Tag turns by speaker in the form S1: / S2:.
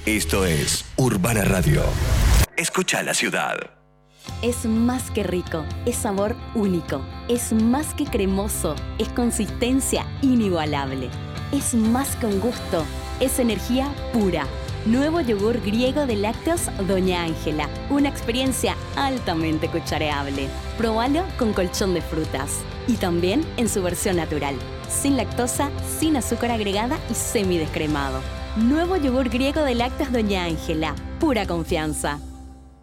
S1: Esto es Urbana Radio. Escucha la ciudad.
S2: Es más que rico, es sabor único, es más que cremoso, es consistencia inigualable, es más que un gusto, es energía pura. Nuevo yogur griego de lácteos Doña Ángela, una experiencia altamente cuchareable. Probalo con colchón de frutas y también en su versión natural, sin lactosa, sin azúcar agregada y semidescremado. Nuevo yogur griego de lácteos Doña Ángela, pura confianza.